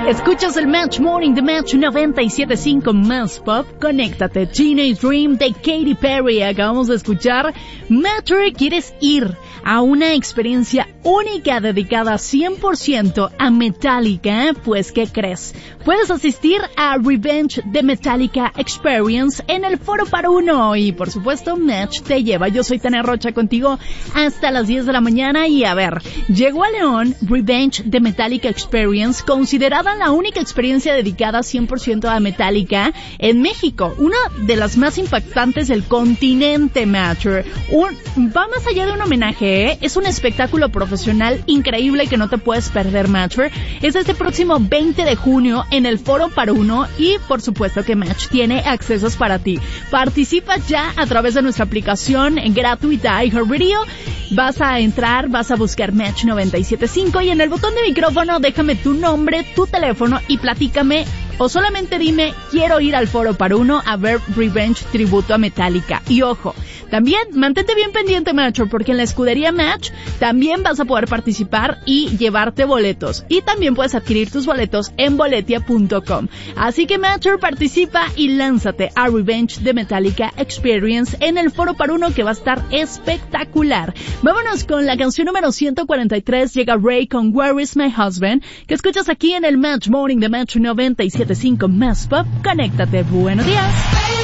Escuchas el Match Morning de Match 97.5 Más Pop. Conéctate. Teenage Dream de Katy Perry. Acabamos de escuchar. Matter, ¿quieres ir a una experiencia única dedicada 100% a Metallica? Pues, ¿qué crees? Puedes asistir a Revenge de Metallica Experience en el Foro Para Uno. Y, por supuesto, Match te lleva. Yo soy Tania Rocha contigo hasta las 10 de la mañana. Y a ver, llegó a León Revenge de Metallica Experience, considerada la única experiencia dedicada 100% a Metallica en México, una de las más impactantes del continente, Matcher. Va más allá de un homenaje, ¿eh? Es un espectáculo profesional increíble que no te puedes perder, Matcher. Es este próximo 20 de junio en el Foro Para Uno y por supuesto que Match tiene accesos para ti. Participa ya a través de nuestra aplicación gratuita iHeartRadio. Vas a entrar, vas a buscar Match 97.5 y en el botón de micrófono déjame tu nombre, tu teléfono y platícame o solamente dime, quiero ir al Foro Para Uno a ver Revenge tributo a Metallica. Y ojo, también mantente bien pendiente, Macho, porque en la escudería Match también vas a poder participar y llevarte boletos. Y también puedes adquirir tus boletos en boletia.com. Así que, Macho, participa y lánzate a Revenge de Metallica Experience en el Foro Para Uno, que va a estar espectacular. Vámonos con la canción número 143. Llega Ray con Where Is My Husband, que escuchas aquí en el Match Morning de Match 97.5 Más Pop. Conéctate. Buenos días.